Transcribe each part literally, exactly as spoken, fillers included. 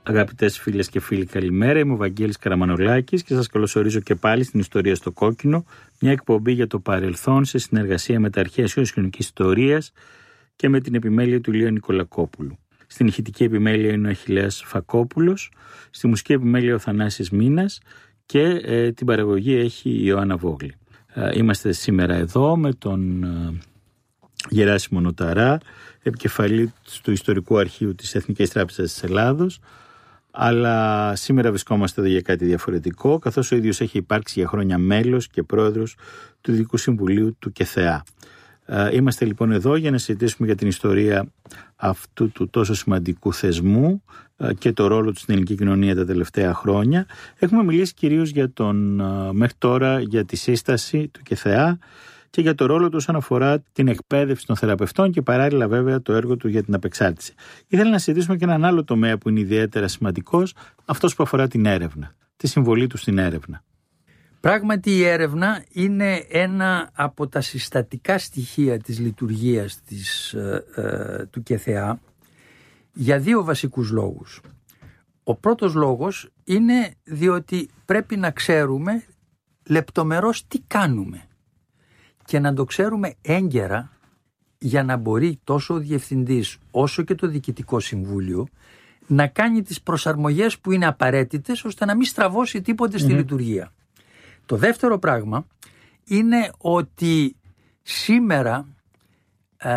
Αγαπητές φίλες και φίλοι, καλημέρα. Είμαι ο Βαγγέλης Καραμανολάκης και σας καλωσορίζω και πάλι στην Ιστορία στο Κόκκινο, μια εκπομπή για το παρελθόν σε συνεργασία με τα Αρχαία Κοινωνικής Ιστορίας και με την επιμέλεια του Ηλία Νικολακόπουλου. Στην ηχητική επιμέλεια είναι ο Αχιλλέας Φακόπουλος, στη μουσική επιμέλεια ο Θανάσης Μίνας και ε, την παραγωγή έχει η Ιωάννα Βόγλη. Ε, είμαστε σήμερα εδώ με τον ε, Γεράσιμο Νοταρά, επικεφαλή του Ιστορικού Αρχείου της Εθνικής Τράπεζας της Ελλάδος, αλλά σήμερα βρισκόμαστε εδώ για κάτι διαφορετικό, καθώς ο ίδιος έχει υπάρξει για χρόνια μέλος και πρόεδρος του Ειδικού Συμβουλίου του ΚΕΘΕΑ. Είμαστε λοιπόν εδώ για να συζητήσουμε για την ιστορία αυτού του τόσο σημαντικού θεσμού και το ρόλο του στην ελληνική κοινωνία τα τελευταία χρόνια. Έχουμε μιλήσει κυρίως για τον, μέχρι τώρα για τη σύσταση του ΚΕΘΕΑ και για το ρόλο του όσον αφορά την εκπαίδευση των θεραπευτών και παράλληλα βέβαια το έργο του για την απεξάρτηση. Ήθελα να συζητήσουμε και έναν άλλο τομέα που είναι ιδιαίτερα σημαντικός, αυτός που αφορά την έρευνα, τη συμβολή του στην έρευνα. Πράγματι η έρευνα είναι ένα από τα συστατικά στοιχεία της λειτουργίας της, ε, ε, του ΚΕΘΕΑ για δύο βασικούς λόγους. Ο πρώτος λόγος είναι διότι πρέπει να ξέρουμε λεπτομερώς τι κάνουμε και να το ξέρουμε έγκαιρα για να μπορεί τόσο ο διευθυντής όσο και το Διοικητικό Συμβούλιο να κάνει τις προσαρμογές που είναι απαραίτητες ώστε να μην στραβώσει τίποτε στη mm-hmm. λειτουργία. Το δεύτερο πράγμα είναι ότι σήμερα ε,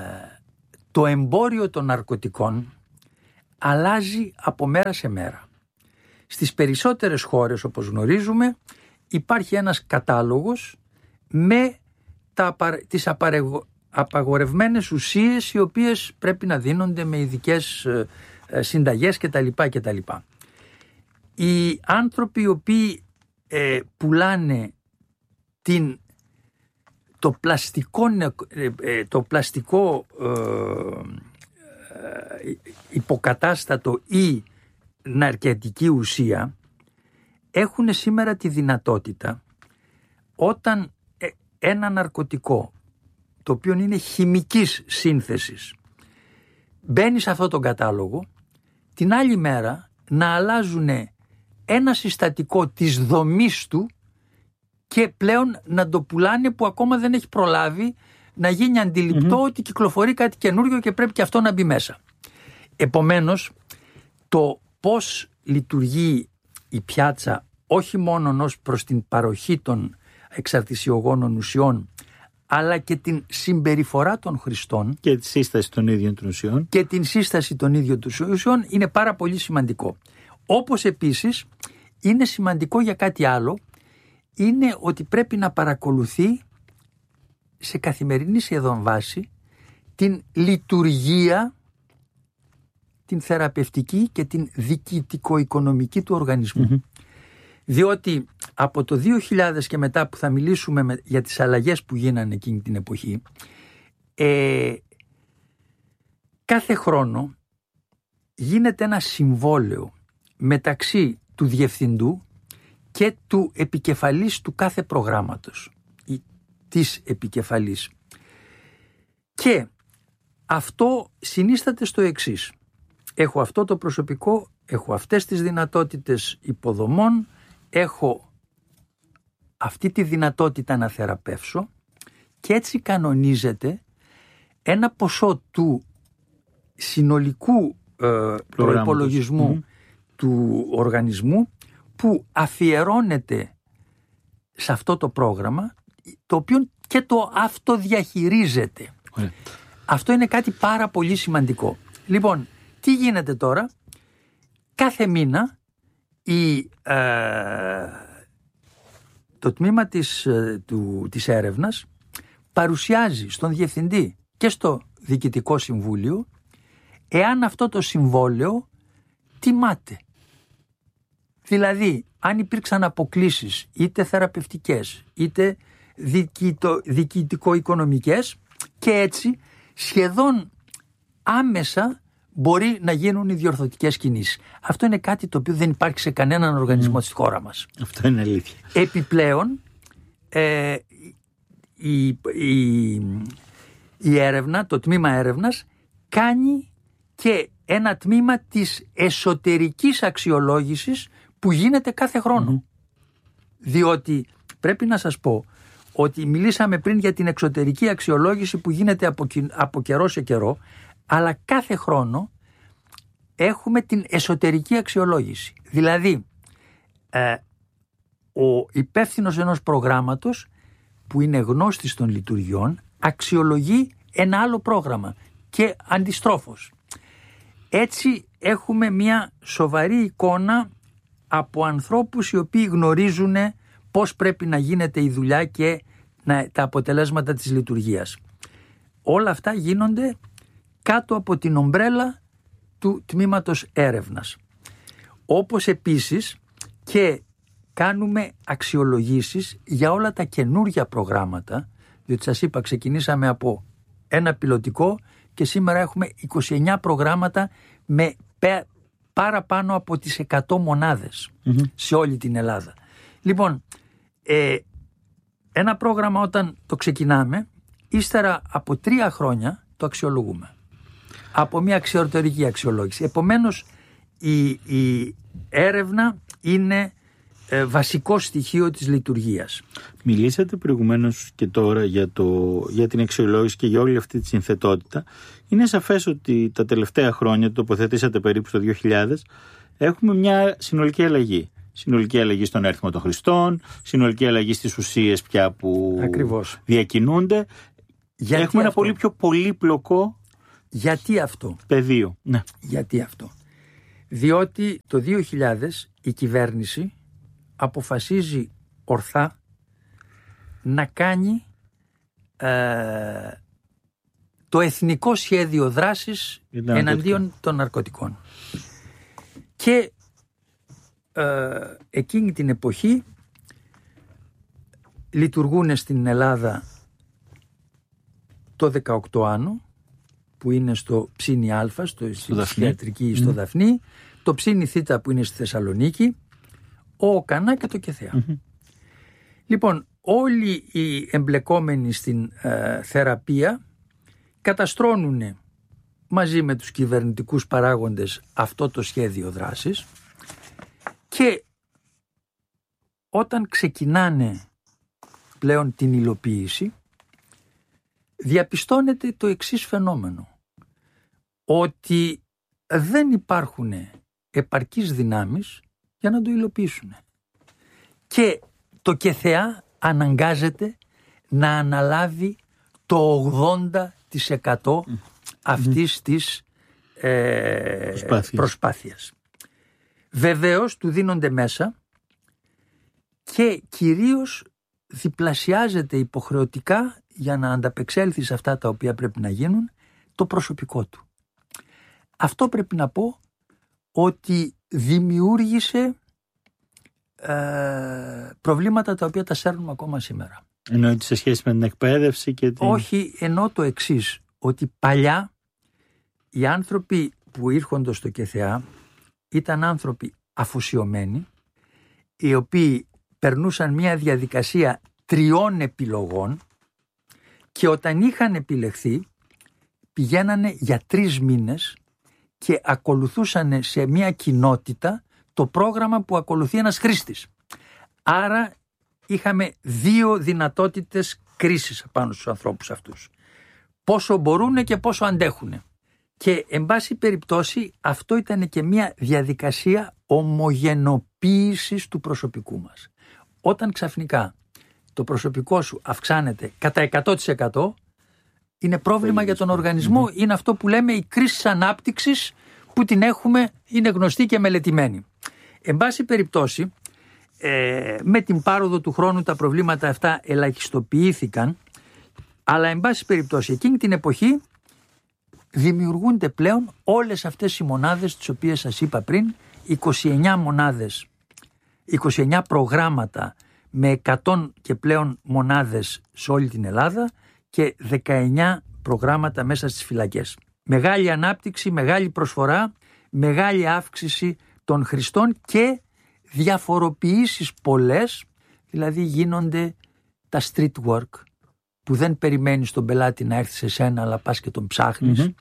το εμπόριο των ναρκωτικών αλλάζει από μέρα σε μέρα. Στις περισσότερες χώρες, όπως γνωρίζουμε, υπάρχει ένας κατάλογος με τα, τις απαρεγω, απαγορευμένες ουσίες οι οποίες πρέπει να δίνονται με ειδικές ε, ε, συνταγές κτλ. κτλ. Οι άνθρωποι οι οποίοι ε, πουλάνε την, το πλαστικό, ε, ε, το πλαστικό ε, ε, υποκατάστατο ή ναρκωτική ουσία έχουν σήμερα τη δυνατότητα όταν ένα ναρκωτικό το οποίο είναι χημικής σύνθεσης μπαίνει σε αυτόν τον κατάλογο, την άλλη μέρα να αλλάζουν ένα συστατικό της δομής του και πλέον να το πουλάνε που ακόμα δεν έχει προλάβει να γίνει αντιληπτό mm-hmm. ότι κυκλοφορεί κάτι καινούργιο και πρέπει και αυτό να μπει μέσα. Επομένως, το πώς λειτουργεί η πιάτσα όχι μόνο ως προς την παροχή των εξαρτησιογόνων ουσιών αλλά και την συμπεριφορά των χρηστών και τη σύσταση των ίδιων των ουσιών και την σύσταση των ίδιων των ουσιών είναι πάρα πολύ σημαντικό. Όπως επίσης είναι σημαντικό για κάτι άλλο, είναι ότι πρέπει να παρακολουθεί σε καθημερινή σχεδόν βάση την λειτουργία, την θεραπευτική και την διοικητικο-οικονομική του οργανισμού. Mm-hmm. Διότι από το δύο χιλιάδες και μετά που θα μιλήσουμε με, για τις αλλαγές που γίνανε εκείνη την εποχή, ε, κάθε χρόνο γίνεται ένα συμβόλαιο μεταξύ του διευθυντού και του επικεφαλής του κάθε προγράμματος ή της επικεφαλής. Και αυτό συνίσταται στο εξής. Έχω αυτό το προσωπικό, έχω αυτές τις δυνατότητες υποδομών, έχω αυτή τη δυνατότητα να θεραπεύσω και έτσι κανονίζεται ένα ποσό του συνολικού ε, προϋπολογισμού mm. του οργανισμού που αφιερώνεται σε αυτό το πρόγραμμα, το οποίο και το αυτοδιαχειρίζεται. Mm. Αυτό είναι κάτι πάρα πολύ σημαντικό. Λοιπόν, τι γίνεται τώρα? Κάθε μήνα η, ε, το τμήμα της, ε, του, της έρευνας παρουσιάζει στον διευθυντή και στο Διοικητικό Συμβούλιο εάν αυτό το συμβόλαιο τιμάται. Δηλαδή, αν υπήρξαν αποκλίσεις είτε θεραπευτικές είτε διοικητικο-οικονομικές και έτσι σχεδόν άμεσα μπορεί να γίνουν οι διορθωτικές κινήσεις. Αυτό είναι κάτι το οποίο δεν υπάρχει σε κανέναν οργανισμό mm. στη χώρα μας. Αυτό είναι αλήθεια. Επιπλέον, ε, η, η, η έρευνα, το τμήμα έρευνας κάνει και ένα τμήμα της εσωτερικής αξιολόγησης που γίνεται κάθε χρόνο. Mm-hmm. Διότι πρέπει να σας πω ότι μιλήσαμε πριν για την εξωτερική αξιολόγηση που γίνεται από, από καιρό σε καιρό, αλλά κάθε χρόνο έχουμε την εσωτερική αξιολόγηση. Δηλαδή, ε, ο υπεύθυνος ενός προγράμματος που είναι γνώστης των λειτουργιών αξιολογεί ένα άλλο πρόγραμμα και αντιστρόφως. Έτσι έχουμε μια σοβαρή εικόνα από ανθρώπους οι οποίοι γνωρίζουν πώς πρέπει να γίνεται η δουλειά και να, τα αποτελέσματα της λειτουργίας. Όλα αυτά γίνονται κάτω από την ομπρέλα του τμήματος έρευνας. Όπως επίσης και κάνουμε αξιολογήσεις για όλα τα καινούργια προγράμματα, διότι σας είπα ξεκινήσαμε από ένα πιλωτικό και σήμερα έχουμε είκοσι εννέα προγράμματα με παραπάνω από τις εκατό μονάδες mm-hmm. σε όλη την Ελλάδα. Λοιπόν, ε, ένα πρόγραμμα όταν το ξεκινάμε, ύστερα από τρία χρόνια το αξιολογούμε. Από μια εξωτερική αξιολόγηση. Επομένως, η, η έρευνα είναι ε, βασικό στοιχείο της λειτουργίας. Μιλήσατε προηγουμένως και τώρα για, το, για την αξιολόγηση και για όλη αυτή τη συνθετότητα. Είναι σαφές ότι τα τελευταία χρόνια, το τοποθετήσατε περίπου στο δύο χιλιάδες, έχουμε μια συνολική αλλαγή. Συνολική αλλαγή στον αριθμό των χρηστών, συνολική αλλαγή στις ουσίες πια που Ακριβώς. διακινούνται. Γιατί έχουμε ένα αυτό? πολύ πιο πολύπλοκο Γιατί αυτό? πεδίο. Ναι. Γιατί αυτό? Διότι το δύο χιλιάδες η κυβέρνηση αποφασίζει ορθά να κάνει ε, το εθνικό σχέδιο δράσης εναντίον των ναρκωτικών. Και ε, εκείνη την εποχή λειτουργούν στην Ελλάδα το δεκαοκτώ άνω, που είναι στο Ψήνι Α, στο, στο ψυχιατρική στο mm. Δαφνί, το Ψήνι Θ που είναι στη Θεσσαλονίκη, ο Οκανά και το Κεθέα. Mm-hmm. Λοιπόν, όλοι οι εμπλεκόμενοι στην ε, θεραπεία καταστρώνουν μαζί με τους κυβερνητικούς παράγοντες αυτό το σχέδιο δράσης και όταν ξεκινάνε πλέον την υλοποίηση διαπιστώνεται το εξής φαινόμενο, ότι δεν υπάρχουν επαρκείς δυνάμεις για να το υλοποιήσουν. Και το ΚΕΘΕΑ αναγκάζεται να αναλάβει το ογδόντα τοις εκατό mm. αυτής mm. της ε, προσπάθειας. προσπάθειας. Βεβαίως του δίνονται μέσα και κυρίως διπλασιάζεται υποχρεωτικά για να ανταπεξέλθει σε αυτά τα οποία πρέπει να γίνουν το προσωπικό του. Αυτό πρέπει να πω ότι δημιούργησε ε, προβλήματα τα οποία τα σέρνουμε ακόμα σήμερα. Εννοείται σε σχέση με την εκπαίδευση και την... Όχι, εννοώ το εξής, ότι παλιά οι άνθρωποι που ήρχονται στο ΚΕΘΕΑ ήταν άνθρωποι αφοσιωμένοι, οι οποίοι περνούσαν μια διαδικασία τριών επιλογών και όταν είχαν επιλεχθεί πηγαίνανε για τρεις μήνες και ακολουθούσαν σε μια κοινότητα το πρόγραμμα που ακολουθεί ένας χρήστης. Άρα είχαμε δύο δυνατότητες κρίσης πάνω στους ανθρώπους αυτούς. Πόσο μπορούν και πόσο αντέχουν. Και εν πάση περιπτώσει αυτό ήταν και μια διαδικασία ομογενοποίησης του προσωπικού μας. Όταν ξαφνικά το προσωπικό σου αυξάνεται κατά εκατό τοις εκατό είναι πρόβλημα για τον οργανισμό. Mm-hmm. Είναι αυτό που λέμε η κρίση ανάπτυξης που την έχουμε, είναι γνωστή και μελετημένη. Εν πάση περιπτώσει ε, με την πάροδο του χρόνου τα προβλήματα αυτά ελαχιστοποιήθηκαν, αλλά εν πάση περιπτώσει εκείνη την εποχή δημιουργούνται πλέον όλες αυτές οι μονάδες τις οποίες σας είπα πριν, είκοσι εννέα μονάδες, είκοσι εννέα προγράμματα με εκατό και πλέον μονάδες σε όλη την Ελλάδα και δεκαεννέα προγράμματα μέσα στις φυλακές. Μεγάλη ανάπτυξη, μεγάλη προσφορά, μεγάλη αύξηση των χρηστών και διαφοροποιήσεις πολλές, δηλαδή γίνονται τα street work που δεν περιμένεις τον πελάτη να έρθει σε σένα αλλά πας και τον ψάχνεις. Mm-hmm.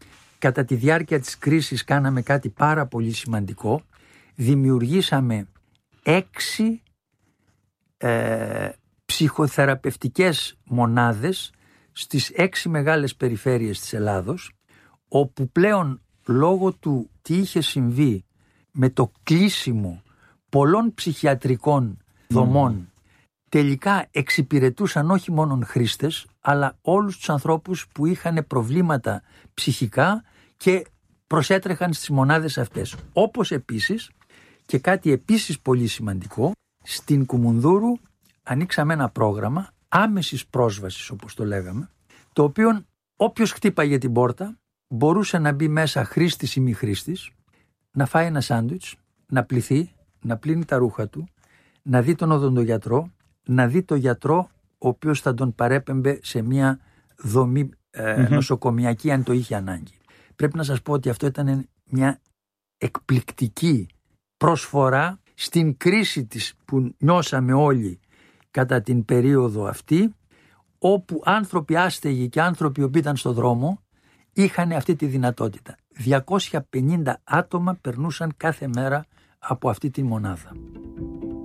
κατά τη διάρκεια της κρίσης κάναμε κάτι πάρα πολύ σημαντικό. Δημιουργήσαμε έξι ε, ψυχοθεραπευτικές μονάδες στις έξι μεγάλες περιφέρειες της Ελλάδος, όπου πλέον λόγω του τι είχε συμβεί με το κλείσιμο πολλών ψυχιατρικών δομών, mm. τελικά εξυπηρετούσαν όχι μόνο χρήστες, αλλά όλους τους ανθρώπους που είχαν προβλήματα ψυχικά και προσέτρεχαν στις μονάδες αυτές. Όπως επίσης, και κάτι επίσης πολύ σημαντικό, στην Κουμουνδούρου ανοίξαμε ένα πρόγραμμα άμεσης πρόσβασης, όπως το λέγαμε, το οποίο όποιος χτύπαγε την πόρτα μπορούσε να μπει μέσα χρήστης ή μη χρήστης, να φάει ένα σάντουιτς, να πλυθεί, να πλύνει τα ρούχα του, να δει τον οδοντογιατρό, να δει τον γιατρό ο οποίος θα τον παρέπεμπε σε μια δομή ε, mm-hmm. νοσοκομιακή αν το είχε ανάγκη. Πρέπει να σας πω ότι αυτό ήταν μια εκπληκτική προσφορά στην κρίση της που νιώσαμε όλοι κατά την περίοδο αυτή, όπου άνθρωποι άστεγοι και άνθρωποι που ήταν στο δρόμο είχαν αυτή τη δυνατότητα. διακόσια πενήντα άτομα περνούσαν κάθε μέρα από αυτή τη μονάδα.